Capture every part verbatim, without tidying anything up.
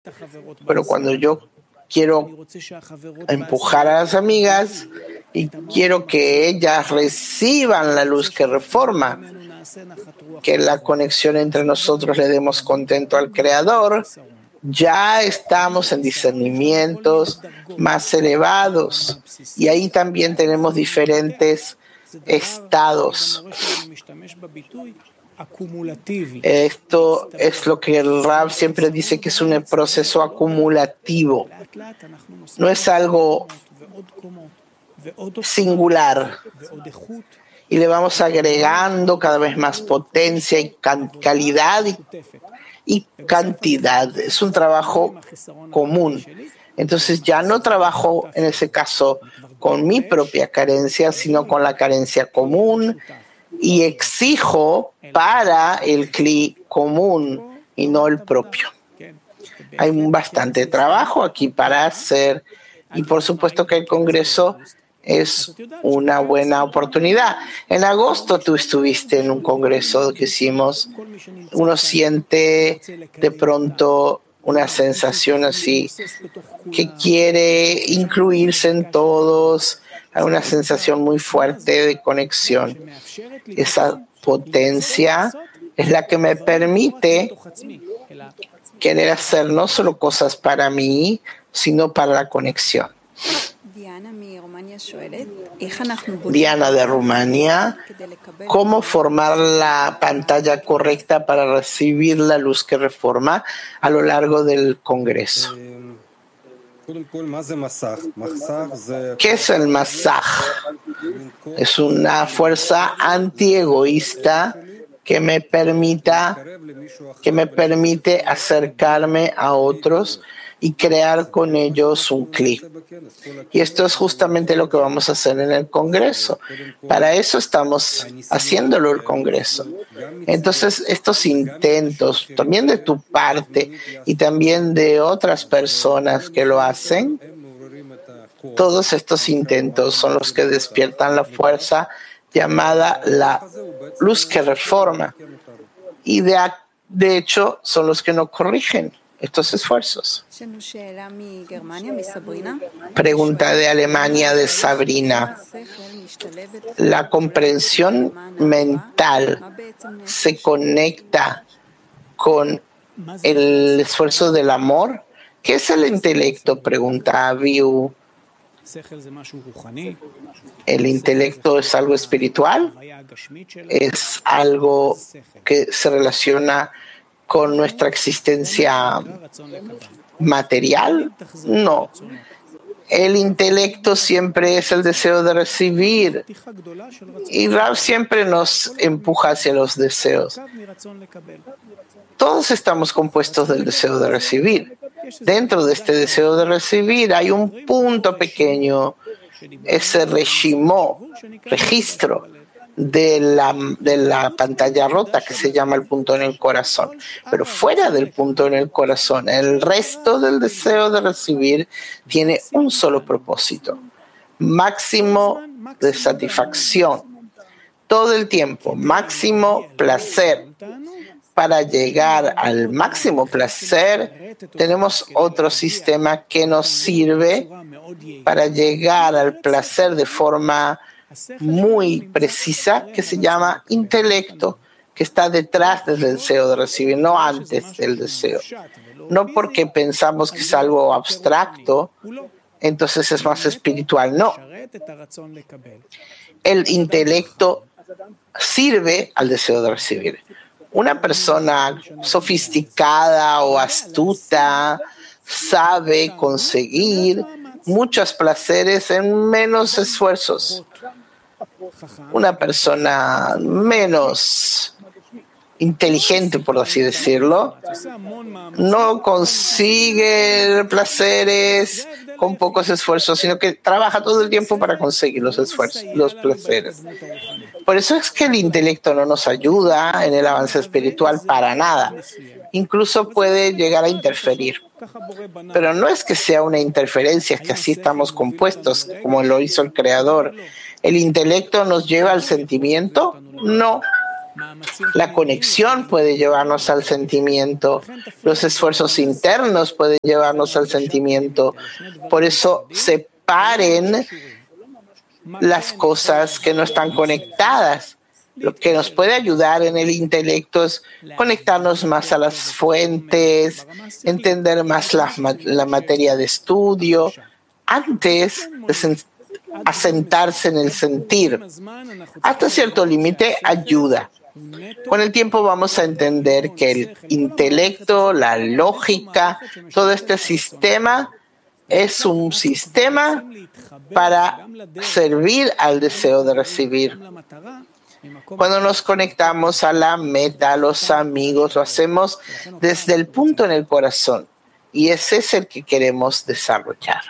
Pero cuando yo quiero empujar a las amigas y quiero que ellas reciban la luz que reforma, que la conexión entre nosotros le demos contento al Creador, ya estamos en discernimientos más elevados y ahí también tenemos diferentes estados. Esto es lo que el Rav siempre dice, que es un proceso acumulativo. No es algo singular. Y le vamos agregando cada vez más potencia y calidad y, y cantidad. Es un trabajo común. Entonces ya no trabajo en ese caso con mi propia carencia, sino con la carencia común, y exijo para el cli común y no el propio. Hay bastante trabajo aquí para hacer, y por supuesto que el Congreso es una buena oportunidad. En agosto tú estuviste en un congreso que hicimos. Uno siente de pronto una sensación así, que quiere incluirse en todos. Hay una sensación muy fuerte de conexión. Esa potencia es la que me permite querer hacer no solo cosas para mí, sino para la conexión. Diana de Rumania, ¿cómo formar la pantalla correcta para recibir la luz que reforma a lo largo del Congreso? ¿Qué es el masaj? Es una fuerza antiegoísta que me permita, que me permite acercarme a otros y crear con ellos un clic. Y esto es justamente lo que vamos a hacer en el Congreso. Para eso estamos haciéndolo el Congreso. Entonces, estos intentos, también de tu parte y también de otras personas que lo hacen, todos estos intentos son los que despiertan la fuerza llamada la luz que reforma. Y de, de hecho, son los que no corrigen estos esfuerzos. Pregunta de Alemania de Sabrina. ¿La comprensión mental se conecta con el esfuerzo del amor? ¿Qué es el intelecto? Pregunta Abiu. ¿El intelecto es algo espiritual? ¿Es algo que se relaciona con nuestra existencia material? No. El intelecto siempre es el deseo de recibir. Y Rav siempre nos empuja hacia los deseos. Todos estamos compuestos del deseo de recibir. Dentro de este deseo de recibir hay un punto pequeño, ese regimo, registro de la, de la pantalla rota que se llama el punto en el corazón. Pero fuera del punto en el corazón, el resto del deseo de recibir tiene un solo propósito: máximo de satisfacción. Todo el tiempo, máximo placer. Para llegar al máximo placer, tenemos otro sistema que nos sirve para llegar al placer de forma muy precisa, que se llama intelecto, que está detrás del deseo de recibir, no antes del deseo. No porque pensamos que es algo abstracto, entonces es más espiritual. No. El intelecto sirve al deseo de recibir. Una persona sofisticada o astuta sabe conseguir muchos placeres en menos esfuerzos. Una persona menos inteligente, por así decirlo, no consigue placeres con pocos esfuerzos, sino que trabaja todo el tiempo para conseguir los esfuerzos, los placeres. Por eso es que el intelecto no nos ayuda en el avance espiritual para nada. Incluso puede llegar a interferir. Pero no es que sea una interferencia, es que así estamos compuestos, como lo hizo el Creador. ¿El intelecto nos lleva al sentimiento? No. La conexión puede llevarnos al sentimiento. Los esfuerzos internos pueden llevarnos al sentimiento. Por eso separen las cosas que no están conectadas. Lo que nos puede ayudar en el intelecto es conectarnos más a las fuentes, entender más la, la materia de estudio, antes de asentarse en el sentir. Hasta cierto límite ayuda. Con el tiempo vamos a entender que el intelecto, la lógica, todo este sistema es un sistema para servir al deseo de recibir. Cuando nos conectamos a la meta, a los amigos, lo hacemos desde el punto en el corazón y ese es el que queremos desarrollar.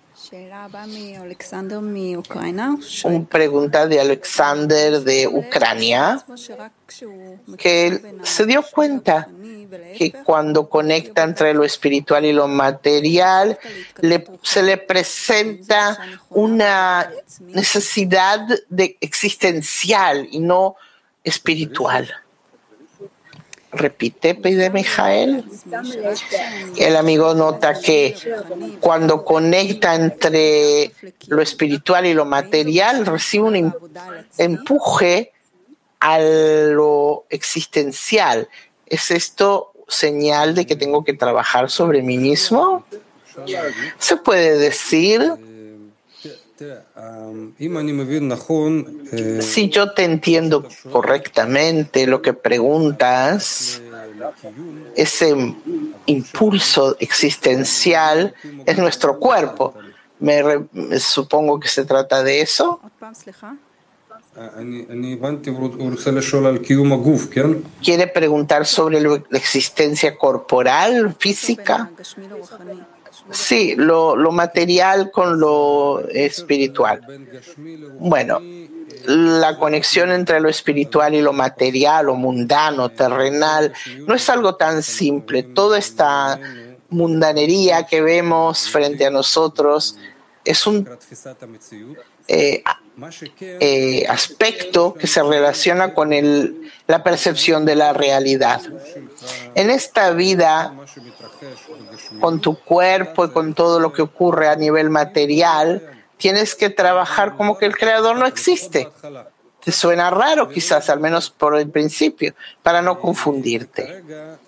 Una pregunta de Alexander de Ucrania, que se dio cuenta que cuando conecta entre lo espiritual y lo material, le, se le presenta una necesidad de existencial y no espiritual. Repite, pide Mijael. El amigo nota que cuando conecta entre lo espiritual y lo material, recibe un empuje a lo existencial. ¿Es esto señal de que tengo que trabajar sobre mí mismo? ¿Se puede decir? Si yo te entiendo correctamente lo que preguntas, ese impulso existencial es nuestro cuerpo. Me, re, me supongo que se trata de eso. ¿Quiere preguntar sobre la existencia corporal, física? Sí, lo, lo material con lo espiritual. Bueno, la conexión entre lo espiritual y lo material, lo mundano, terrenal, no es algo tan simple. Toda esta mundanería que vemos frente a nosotros es un eh, eh, aspecto que se relaciona con el, la percepción de la realidad. En esta vida, con tu cuerpo y con todo lo que ocurre a nivel material, tienes que trabajar como que el creador no existe. Te suena raro quizás, al menos por el principio, para no confundirte.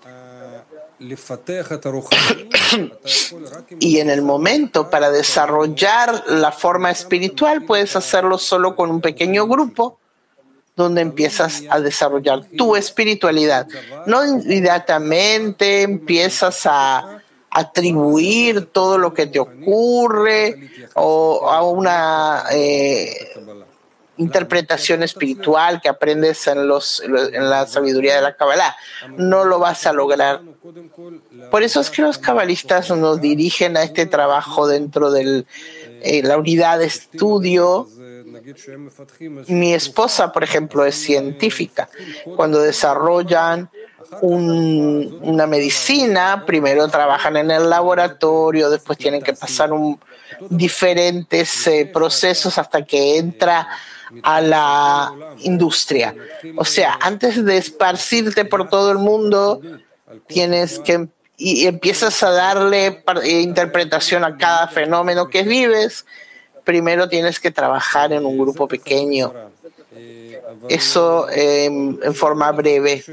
Y en el momento para desarrollar la forma espiritual puedes hacerlo solo con un pequeño grupo donde empiezas a desarrollar tu espiritualidad. No inmediatamente empiezas a atribuir todo lo que te ocurre o a una eh, interpretación espiritual que aprendes en, los, en la sabiduría de la Kabbalah. No lo vas a lograr. Por eso es que los cabalistas nos dirigen a este trabajo dentro de eh, la unidad de estudio. Mi esposa, por ejemplo, es científica. Cuando desarrollan un, una medicina, primero trabajan en el laboratorio, después tienen que pasar un, diferentes eh, procesos hasta que entra a la industria. O sea, antes de esparcirte por todo el mundo, tienes que y empiezas a darle interpretación a cada fenómeno que vives. Primero tienes que trabajar en un grupo pequeño. Eso eh, en forma breve.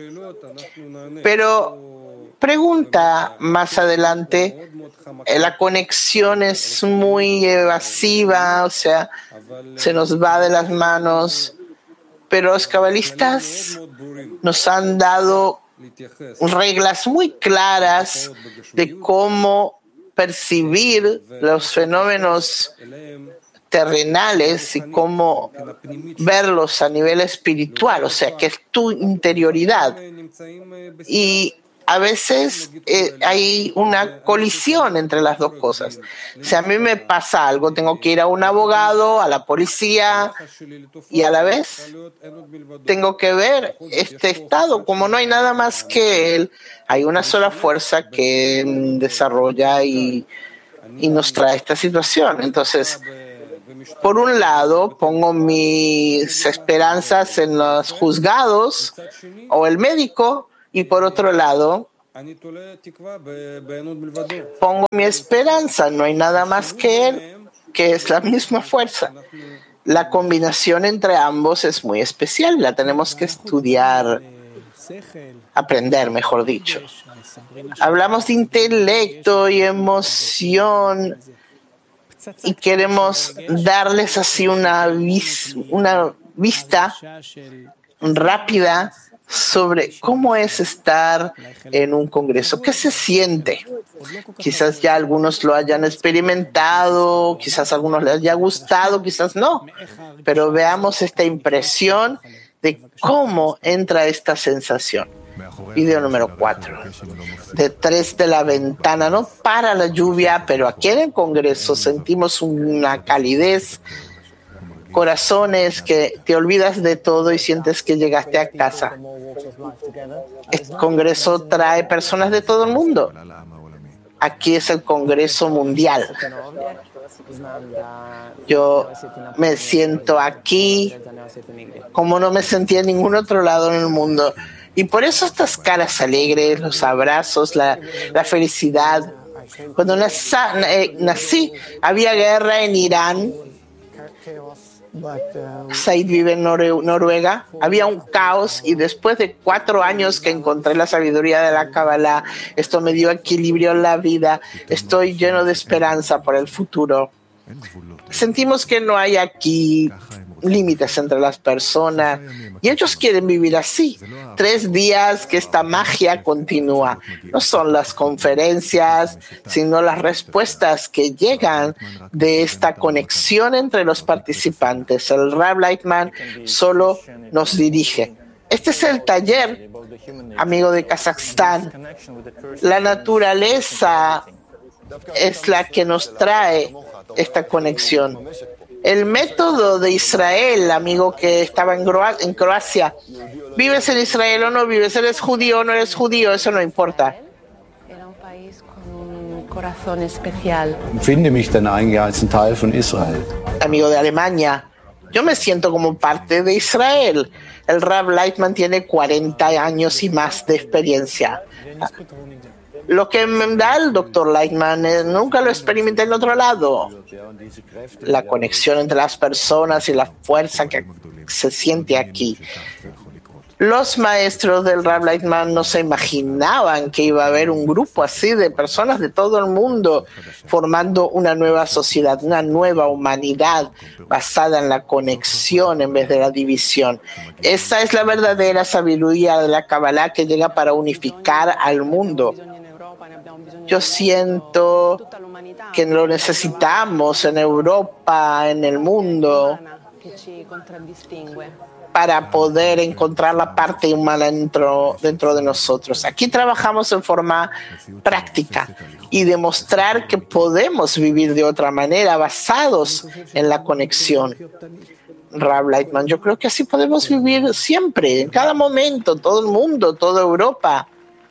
Pero pregunta más adelante, la conexión es muy evasiva, o sea, se nos va de las manos, pero los cabalistas nos han dado reglas muy claras de cómo percibir los fenómenos terrenales y cómo verlos a nivel espiritual, o sea, que es tu interioridad. Y a veces eh, hay una colisión entre las dos cosas. Si a mí me pasa algo, tengo que ir a un abogado, a la policía, y a la vez tengo que ver este estado, como no hay nada más que él, hay una sola fuerza que desarrolla y, y nos trae esta situación. Entonces, Por un lado, pongo mis esperanzas en los juzgados o el médico, y por otro lado, pongo mi esperanza, no hay nada más que él, que es la misma fuerza. La combinación entre ambos es muy especial, la tenemos que estudiar, aprender, mejor dicho. Hablamos de intelecto y emoción y queremos darles así una, vis, una vista rápida sobre cómo es estar en un congreso, qué se siente. Quizás ya algunos lo hayan experimentado, quizás a algunos les haya gustado, quizás no, pero veamos esta impresión de cómo entra esta sensación. Video número cuatro. Detrás de la ventana no para la lluvia, pero aquí en el Congreso sentimos una calidez, corazones que te olvidas de todo y sientes que llegaste a casa. El Congreso trae personas de todo el mundo. Aquí es el Congreso Mundial. Yo me siento aquí como no me sentía en ningún otro lado en el mundo. Y por eso estas caras alegres, los abrazos, la, la felicidad. Cuando nací, eh, nací, había guerra en Irán. Said vive en Nor- Noruega. Había un caos y después de cuatro años que encontré la sabiduría de la Kabbalah, esto me dio equilibrio en la vida. Estoy lleno de esperanza por el futuro. Sentimos que no hay aquí límites entre las personas y ellos quieren vivir así. Tres días que esta magia continúa. No son las conferencias, sino las respuestas que llegan de esta conexión entre los participantes. El Rav Lightman solo nos dirige. Este es el taller, amigo de Kazajstán. La naturaleza es la que nos trae esta conexión. El método de Israel, amigo que estaba en, Croa- en Croacia, ¿vives en Israel o no vives? ¿Eres judío o no eres judío? Eso no importa. Era un país con un corazón especial. Finde mich dann eigentlich als ein Teil von Israel. Amigo de Alemania, yo me siento como parte de Israel. El Rav Lightman tiene cuarenta años y más de experiencia. Lo que me da el doctor Lightman eh, nunca lo experimenté en otro lado. La conexión entre las personas y la fuerza que se siente aquí. Los maestros del Rav Lightman no se imaginaban que iba a haber un grupo así de personas de todo el mundo formando una nueva sociedad, una nueva humanidad basada en la conexión en vez de la división. Esa es la verdadera sabiduría de la Kabbalah que llega para unificar al mundo. Yo siento que lo necesitamos en Europa, en el mundo, para poder encontrar la parte humana dentro, dentro de nosotros. Aquí trabajamos en forma práctica y demostrar que podemos vivir de otra manera basados en la conexión. Rav Lightman, yo creo que así podemos vivir siempre, en cada momento, todo el mundo, toda Europa.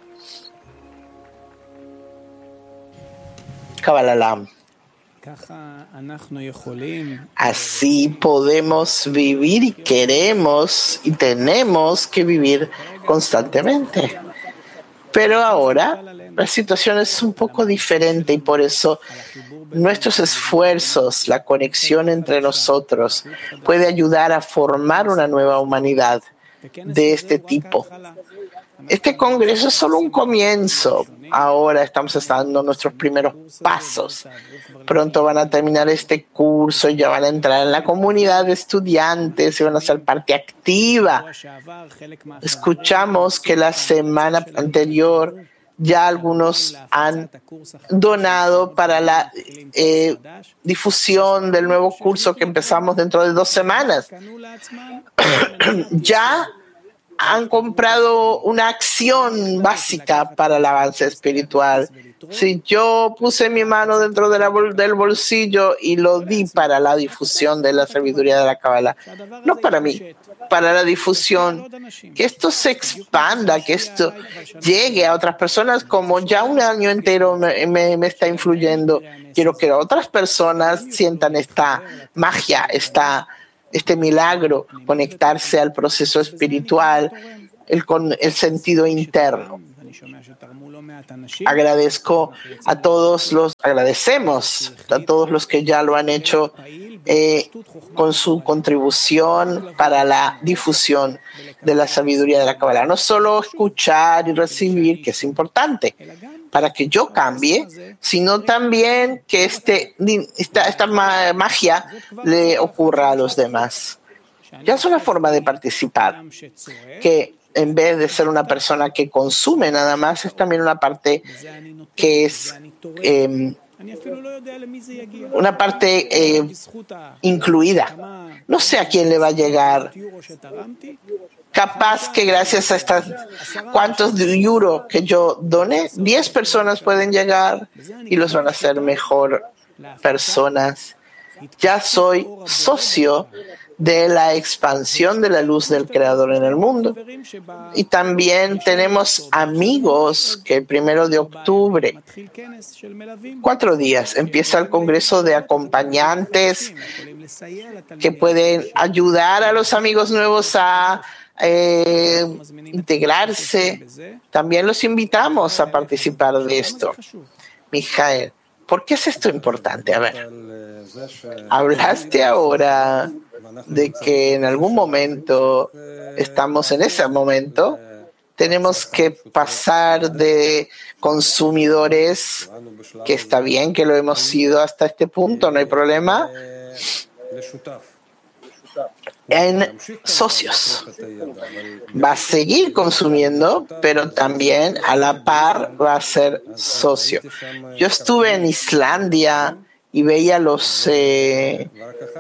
Kabbalah. Así podemos vivir y queremos y tenemos que vivir constantemente. Pero ahora la situación es un poco diferente y por eso nuestros esfuerzos, la conexión entre nosotros puede ayudar a formar una nueva humanidad de este tipo. Este congreso es solo un comienzo. Ahora estamos dando nuestros primeros pasos. Pronto van a terminar este curso y ya van a entrar en la comunidad de estudiantes y van a ser parte activa. Escuchamos que la semana anterior ya algunos han donado para la eh, difusión del nuevo curso que empezamos dentro de dos semanas. Ya han comprado una acción básica para el avance espiritual. Si yo puse mi mano dentro de la bol- del bolsillo y lo di para la difusión de la sabiduría de la Kabbalah, no para mí, para la difusión, que esto se expanda, que esto llegue a otras personas, como ya un año entero me, me, me está influyendo. Quiero que otras personas sientan esta magia, esta, este milagro, conectarse al proceso espiritual, el, con el sentido interno. Agradezco a todos los, agradecemos a todos los que ya lo han hecho eh, con su contribución para la difusión de la sabiduría de la Kabbalah. No solo escuchar y recibir, que es importante para que yo cambie, sino también que este, esta, esta magia le ocurra a los demás. Ya es una forma de participar, que en vez de ser una persona que consume nada más, es también una parte que es eh, una parte eh, incluida. No sé a quién le va a llegar. Capaz que gracias a estas cuantos de euro que yo doné, diez personas pueden llegar y los van a hacer mejor personas. Ya soy socio de la expansión de la luz del Creador en el mundo. Y también tenemos amigos que el primero de octubre, cuatro días, empieza el Congreso de Acompañantes que pueden ayudar a los amigos nuevos a eh, integrarse. También los invitamos a participar de esto. Mijael, ¿por qué es esto importante? A ver, hablaste ahora de que en algún momento, estamos en ese momento, tenemos que pasar de consumidores, que está bien que lo hemos sido hasta este punto, no hay problema, en socios. Va a seguir consumiendo, pero también a la par va a ser socio. Yo estuve en Islandia y veía los eh,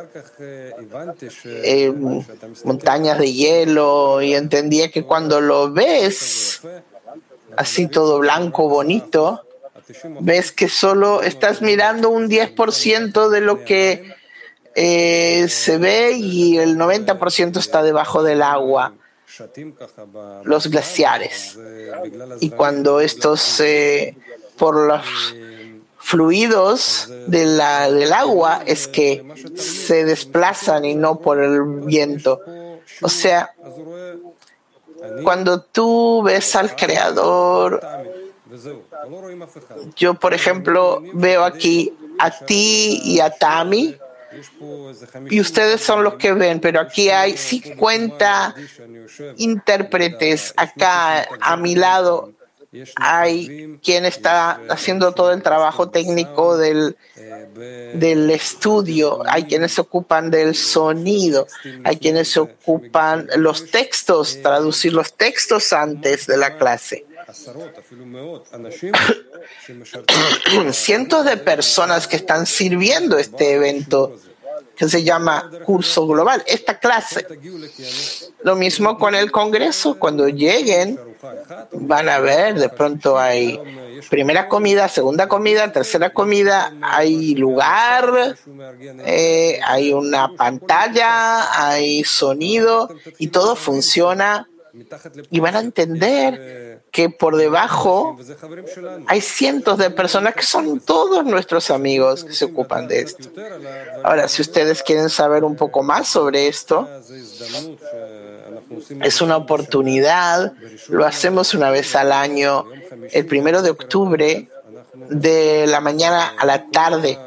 eh, montañas de hielo y entendía que cuando lo ves así todo blanco, bonito, ves que solo estás mirando un diez por ciento de lo que eh, se ve y el noventa por ciento está debajo del agua, los glaciares. Y cuando estos, eh, por los fluidos de la, del agua es que se desplazan y no por el viento. O sea, cuando tú ves al Creador, yo por ejemplo veo aquí a ti y a Tami y ustedes son los que ven, pero aquí hay cincuenta intérpretes acá a mi lado. Hay quien está haciendo todo el trabajo técnico del, del estudio, hay quienes se ocupan del sonido, hay quienes se ocupan los textos, traducir los textos antes de la clase. Cientos de personas que están sirviendo este evento que se llama Curso Global, esta clase. Lo mismo con el Congreso, cuando lleguen van a ver, de pronto hay primera comida, segunda comida, tercera comida, hay lugar, eh, hay una pantalla, hay sonido y todo funciona y van a entender que por debajo hay cientos de personas que son todos nuestros amigos que se ocupan de esto. Ahora, si ustedes quieren saber un poco más sobre esto, es una oportunidad, lo hacemos una vez al año, el primero de octubre, de la mañana a la tarde.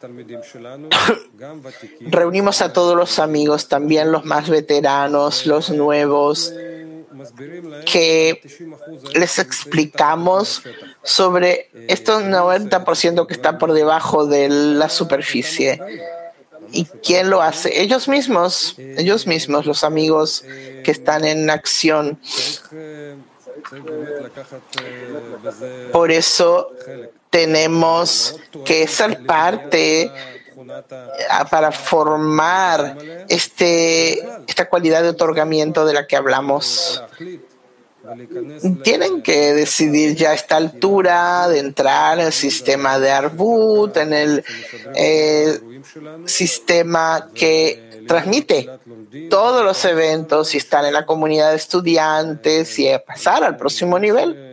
Reunimos a todos los amigos, también los más veteranos, los nuevos, que les explicamos sobre estos noventa por ciento que está por debajo de la superficie. ¿Y quién lo hace? Ellos mismos, ellos mismos, los amigos que están en acción. Por eso tenemos que ser parte para formar este, esta cualidad de otorgamiento de la que hablamos. tienen que decidir ya a esta altura de entrar en el sistema de Arbut, en el eh, sistema que transmite todos los eventos y están en la comunidad de estudiantes y a pasar al próximo nivel.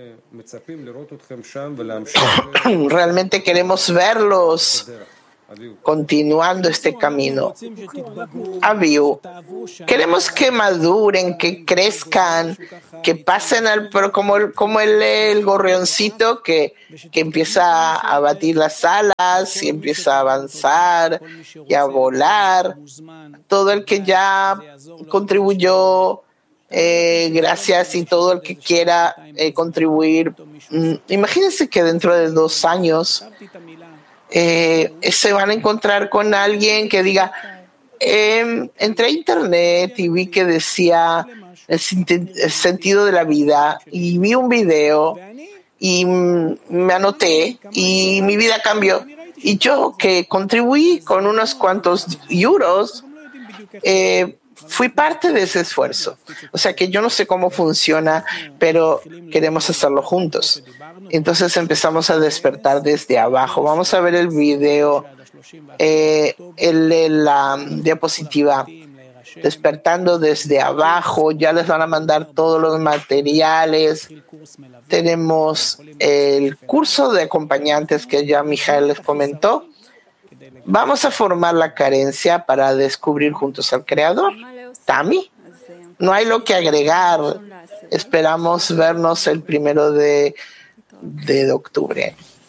Realmente queremos verlos continuando este camino. Aviu, queremos que maduren, que crezcan, que pasen al, pero como el, como el, el gorrioncito que, que empieza a batir las alas y empieza a avanzar y a volar. Todo el que ya contribuyó, eh, gracias, y todo el que quiera eh, contribuir. Mm, imagínense que dentro de dos años Eh, se van a encontrar con alguien que diga, eh, entré a internet y vi que decía el, el sentido de la vida y vi un video y mm, me anoté y mi vida cambió. Y yo que contribuí con unos cuantos euros, eh, fui parte de ese esfuerzo. O sea que yo no sé cómo funciona, pero queremos hacerlo juntos. Entonces empezamos a despertar desde abajo. Vamos a ver el video, eh, el, el, la diapositiva. Despertando desde abajo. Ya les van a mandar todos los materiales. Tenemos el curso de acompañantes que ya Mijael les comentó. Vamos a formar la carencia para descubrir juntos al Creador. Tami, no hay lo que agregar. Esperamos vernos el primero de, de octubre.